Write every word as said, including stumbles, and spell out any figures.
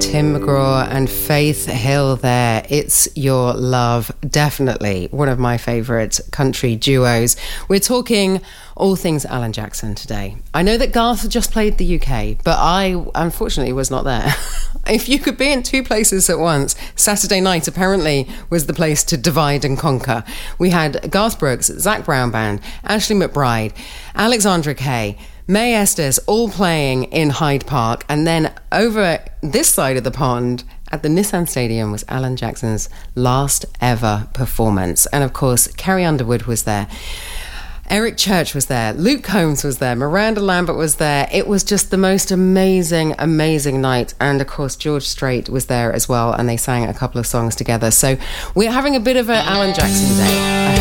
Tim McGraw and Faith Hill there. It's Your Love, definitely one of my favourite country duos. We're talking all things Alan Jackson today. I know that Garth just played the U K, but I unfortunately was not there. If you could be in two places at once, Saturday night apparently was the place to divide and conquer. We had Garth Brooks, Zac Brown Band, Ashley McBryde, Alexandra Kay, Mae Estes all playing in Hyde Park, and then over this side of the pond at the Nissan Stadium was Alan Jackson's last ever performance. And of course, Carrie Underwood was there. Eric Church was there, Luke Combs was there, Miranda Lambert was there. It was just the most amazing, amazing night. And of course, George Strait was there as well, and they sang a couple of songs together. So we're having a bit of an Alan Jackson day.